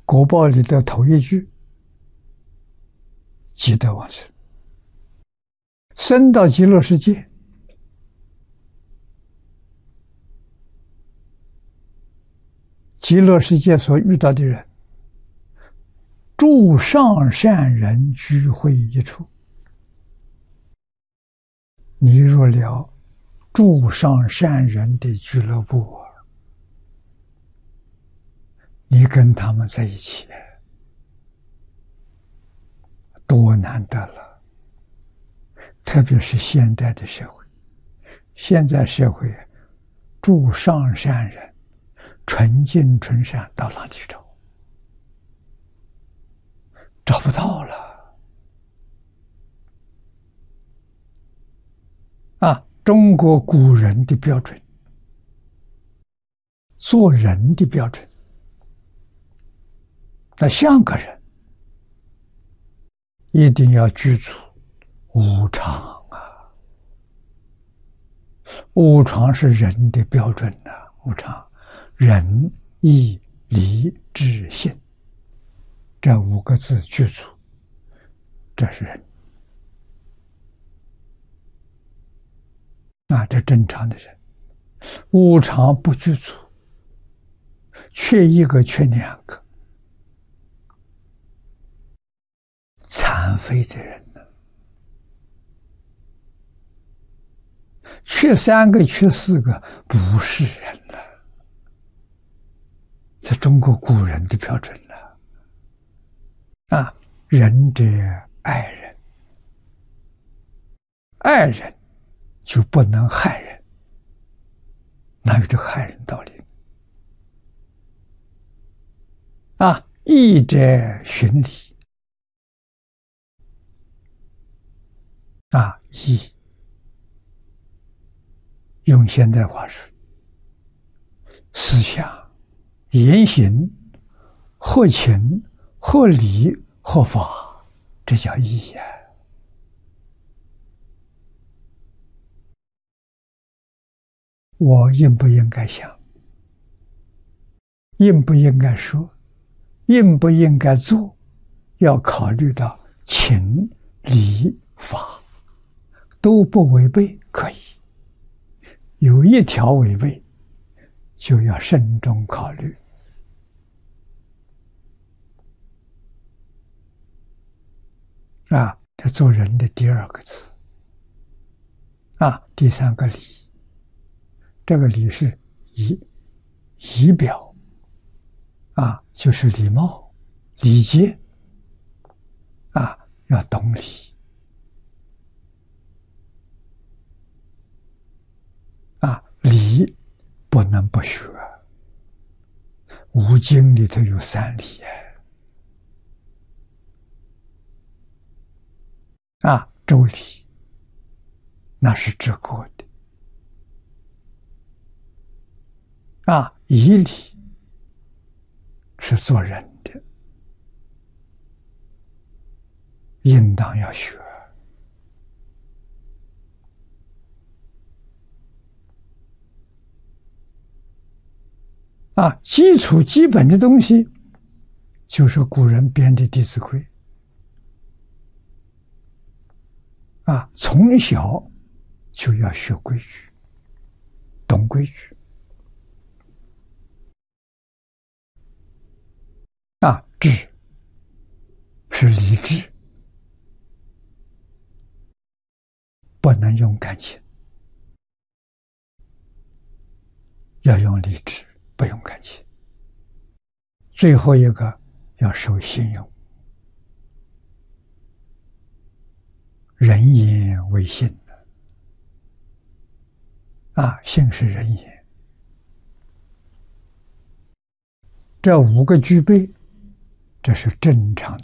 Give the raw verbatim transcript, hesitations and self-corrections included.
果报里的头一句，积德往生，生到极乐世界，极乐世界所遇到的人，诸上善人聚会一处。你入了诸上善人的俱乐部，你跟他们在一起，多难得了。特别是现代的社会，现在社会诸上善人纯净纯善到哪里去找？找不到了。啊，中国古人的标准，做人的标准，那像个人一定要具足无常啊！无常是人的标准呐、啊，无常，仁义礼智信这五个字具足，这是人。啊，这正常的人，无常不具足，缺一个缺两个，残废的人呢，缺三个缺四个不是人了。这中国古人的标准了。啊，仁者爱人，爱人就不能害人，哪有这个害人道理？啊，义者循礼，啊，义用现代话说，思想、言行合情、合理、合法，这叫义呀。我应不应该想？应不应该说？应不应该做？要考虑到情、理、法都不违背，可以；有一条违背，就要慎重考虑。啊，这做人的第二个字。啊，第三个礼。这个礼是仪仪表，啊，就是礼貌、礼节，啊，要懂礼。啊，礼不能不学。五经里头有三礼啊，周礼那是治国的。啊，仪礼是做人的，应当要学。啊，基础基本的东西，就是古人编的《弟子规》。啊，从小就要学规矩，懂规矩。啊，智是理智，不能用感情，要用理智，不用感情。最后一个要守信用，人言为信啊，信是人言。这五个具备，这是正常的。